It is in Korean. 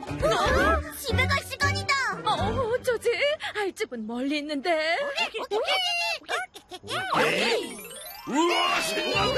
집에 갈 시간이다. 어쩌지? 알집은 멀리 있는데. 우와, 신난다!